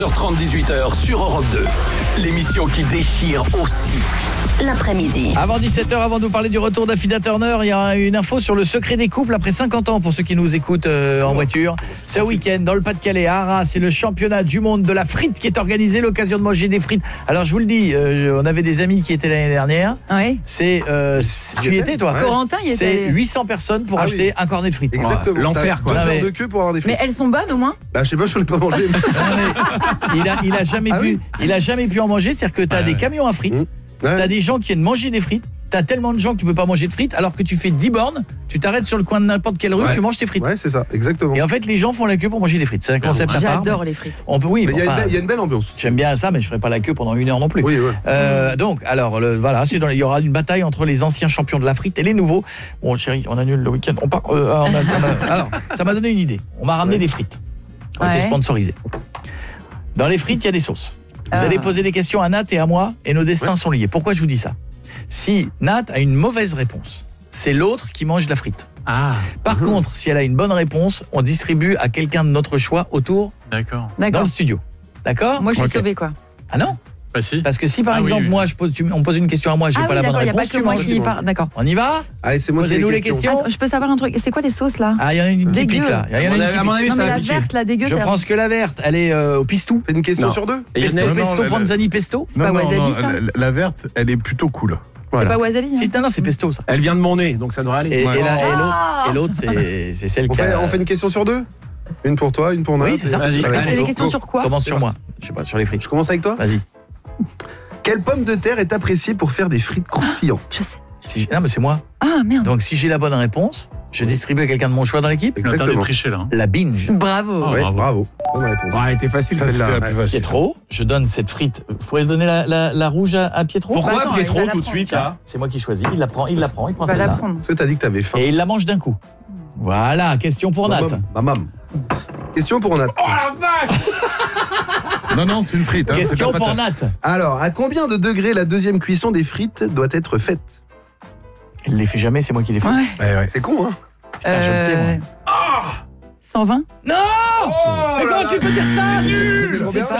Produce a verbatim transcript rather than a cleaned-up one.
heures trente, dix-huit heures sur Europe deux. L'émission qui déchire aussi l'après-midi. Avant dix-sept heures, avant de vous parler du retour d'Affida Turner, il y a une info sur le secret des couples après cinquante ans pour ceux qui nous écoutent euh, en voiture. Ce week-end, dans le Pas-de-Calais, à Arras, c'est le championnat du monde de la frite qui est organisé, l'occasion de manger des frites. Alors je vous le dis, euh, on avait des amis qui étaient l'année dernière. Oui. C'est euh, tu y étais toi ouais. Corentin y était. C'est huit cents personnes pour ah, acheter oui. un cornet de frites. Exactement. Ouais, l'enfer quoi. Deux mais... heures de queue pour avoir des frites. Mais elles sont bonnes au moins. Bah je sais pas, je ne l'ai pas mangé. il a il a jamais ah, pu oui. il a jamais pu en manger, c'est-à-dire que tu as ouais, des ouais. camions à frites. Mmh. Ouais. T'as des gens qui viennent manger des frites. T'as tellement de gens que tu peux pas manger de frites, alors que tu fais dix bornes, tu t'arrêtes sur le coin de n'importe quelle rue, ouais. tu manges tes frites. Ouais, c'est ça, exactement. Et en fait, les gens font la queue pour manger des frites. C'est un concept à part. J'adore les frites. On peut, oui, mais il enfin, y, y a une belle ambiance. J'aime bien ça, mais je ferai pas la queue pendant une heure non plus. Oui, ouais. Euh, donc, alors, le, voilà, c'est dans, il y aura une bataille entre les anciens champions de la frite et les nouveaux. Bon, chérie, on annule le week-end. On part. Euh, on a, on a, alors, ça m'a donné une idée. On m'a ramené ouais. des frites. On a ouais. été sponsorisés. Dans les frites, il y a des sauces. Vous ah. allez poser des questions à Nat et à moi, et nos destins ouais. sont liés. Pourquoi je vous dis ça ? Si Nat a une mauvaise réponse, c'est l'autre qui mange la frite. Ah. Par mmh. contre, si elle a une bonne réponse, on distribue à quelqu'un de notre choix autour D'accord. dans le studio. D'accord ? Moi, je suis okay. sauvée, quoi. Ah non ? Bah si. Parce que si par ah, exemple, oui, oui. moi, je pose, tu, on pose une question à moi, j'ai ah, pas oui, la bonne réponse, y a pas que tu moi manges. qui parle. D'accord. On y va ? Allez, c'est moi qui ai Posez-nous les les questions. questions. Attends, je peux savoir un truc. C'est quoi les sauces là ? Ah, il y en a une qui Dégueu. pique là. Il y en a une qui à mon avis, non, ça mais va la piquer. verte, la dégueu. Je prends ce que la verte, elle est euh, au pistou. Fais une question non. sur deux. Pesto, non, non, pesto, la- panzani, pesto. C'est pas wasabi, ça la, la verte, elle est plutôt cool. C'est Voilà. pas wasabi. hein. Si, non, non, c'est pesto ça. Elle vient de mon nez, donc ça devrait aller. Et, Ouais. et, la- et l'autre, Ah. et l'autre, c'est, c'est celle On qui fait, a... on fait une question sur deux. Une pour toi, une pour Nat. Oui, c'est ça. Vas-y. Chacun Tu son fais des tour. questions sur quoi ? Commence sur C'est moi. Je sais pas, sur les frites. Je commence avec toi. Vas-y. Quelle pomme de terre est appréciée pour faire des frites croustillantes ? Je sais. Si, non, mais c'est moi. Ah merde. Donc si j'ai la bonne réponse, je distribue à quelqu'un de mon choix dans l'équipe. Attendez de Exactement. tricher là. hein. La binge. Bravo. Oh, Ouais, bravo. bravo. Bonne réponse. Ah, elle était facile Ça, c'était celle-là. la plus facile. Pietro, je donne cette frite. Vous pourriez donner la, la, la rouge à, à Pietro ? Pourquoi Bah attends, Pietro il va la tout de prendre, suite tiens. là ? C'est moi qui choisis. Il la prend, il la prend, il prend On va la celle-là. prendre. Parce que t'as dit que t'avais faim. Et il la mange d'un coup. Voilà, question pour Nat. Mamam, mamam. Question pour Nat. Oh la vache ! Non, non, c'est une frite. Hein, Question c'est pas pour patate. Nat. Alors, à combien de degrés la deuxième cuisson des frites doit être faite ? Elle les fait jamais, c'est moi qui les fais. Ouais. Ouais, ouais. C'est con, hein ? Putain, je le sais, moi. cent vingt Non Oh Mais comment tu peux dire ça ? c'est nul. C'est ça.